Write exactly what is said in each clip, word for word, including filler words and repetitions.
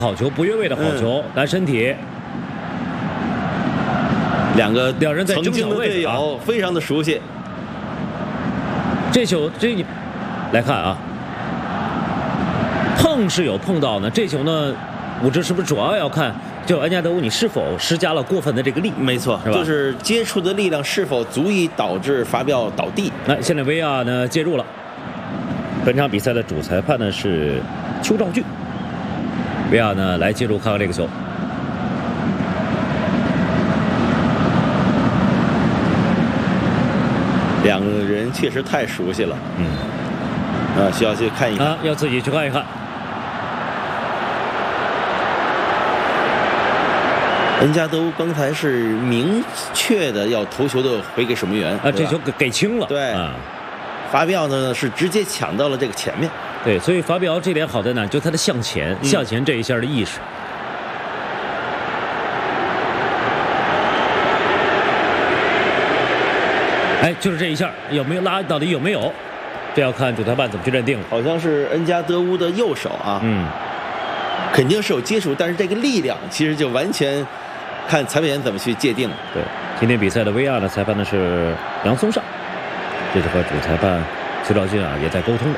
好球，不越位的好球，来身体。 两个两人在争曾经的队抢位置啊友非常的熟悉。 这球这来看啊，碰是有碰到呢，这球呢，武志是不是主要要看就恩加德乌你是否施加了过分的这个力？ 没错， 是吧就是接触的力量是否足以导致法比奥倒地。 那现在维亚呢介入了，本场比赛的主裁判呢是邱兆俊，维亚呢来介入看看这个球。 两个人确实太熟悉了， 嗯， 啊，需要去看一看。 啊，要自己去看一看。 恩加德乌刚才是明确的要头球的回给守门员啊，这球给给轻了。 对啊， 法比奥呢是直接抢到了这个前面。 对，所以法比奥这点好在哪？就他的向前、 嗯、 向前这一下的意识。哎，就是这一下有没有拉？到底有没有？这要看主裁判怎么去认定了。 好像是恩加德乌的右手啊， 嗯， 肯定是有接触，但是这个力量其实就完全看裁判员怎么去界定了。 对，今天比赛的 V R 呢，裁判呢是杨松上，这是和主裁判邱兆俊啊也在沟通的。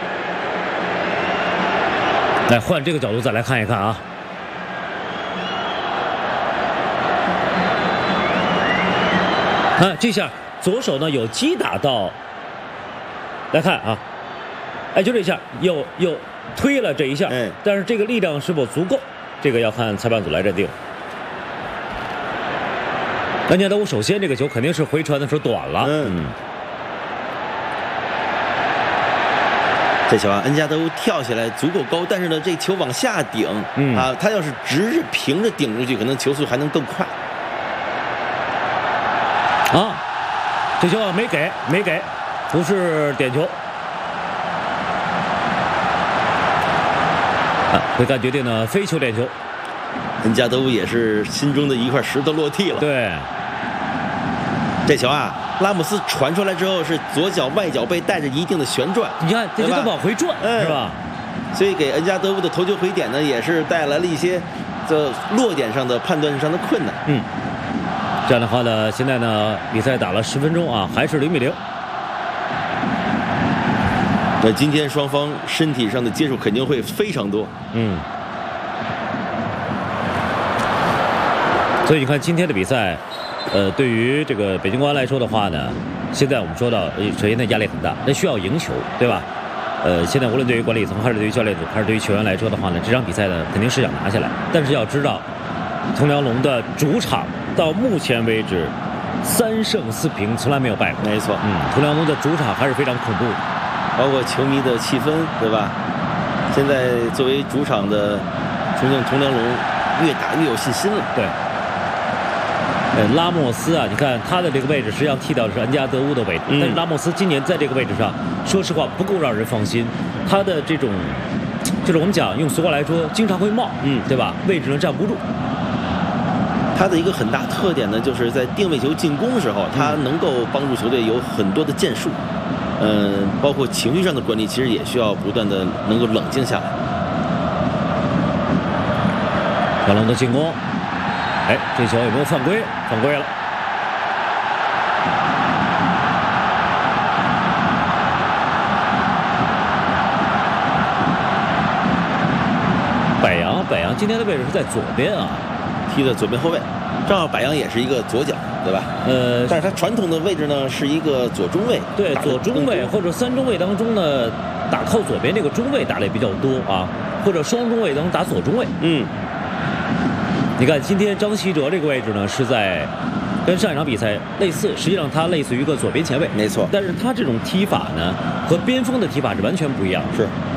来换这个角度再来看一看啊。看这下。左手呢有击打到，来看啊，哎，就这一下又又推了这一下， 哎， 但是这个力量是否足够，这个要看裁判组来认定。恩加德乌首先这个球肯定是回传的时候短了， 嗯，嗯这球啊，恩加德乌跳起来足够高，但是呢，这球往下顶， 嗯啊，他要是直着平着顶出去，可能球速还能更快。 啊。这球啊没给，没给，不是点球。啊，会干决定呢，非球点球。 恩加德乌也是心中的一块石头落地了。 对， 这球啊，拉姆斯传出来之后是左脚外脚背带着一定的旋转， 你看这就往回转，是吧？ 所以给恩加德乌的头球回点呢，也是带来了一些这落点上的判断上的困难。 嗯。这样的话呢，现在呢，比赛打了十分钟啊，还是零比零。 那今天双方身体上的接触肯定会非常多。 嗯。所以你看今天的比赛，呃，对于这个北京国安来说的话呢，现在我们说到，首先呢压力很大，那需要赢球，对吧？呃，现在无论对于管理层，还是对于教练组，还是对于球员来说的话呢，这场比赛呢肯定是想拿下来，但是要知道，同梁龙的主场。到目前为止，三胜四平，从来没有败过。 没错， 嗯，同梁龙的主场还是非常恐怖的， 包括球迷的气氛，对吧？现在作为主场的重庆同梁龙，越打越有信心了。 对。呃，拉莫斯啊，你看他的这个位置，实际上替到的是恩加德乌的位置，嗯、但是拉莫斯今年在这个位置上，说实话不够让人放心。他的这种，就是我们讲用俗话来说，经常会冒，嗯，对吧？位置呢站不住。 他的一个很大特点呢，就是在定位球进攻的时候，他能够帮助球队有很多的建树，嗯、呃，包括情绪上的管理，其实也需要不断的能够冷静下来。 小龙的进攻，哎，这球有没有犯规？犯规了。百阳，百阳今天的位置是在左边啊。 踢的左边后卫，正好百阳也是一个左脚，对吧？ 呃， 但是他传统的位置呢是一个左中卫， 对，左中卫或者三中卫当中呢，打靠左边这个中卫打的也比较多啊，或者双中卫当中打左中卫。 嗯， 你看今天张稀哲这个位置呢是在跟上一场比赛类似，实际上他类似于一个左边前卫， 没错。 但是他这种踢法呢和边锋的踢法是完全不一样的。 是。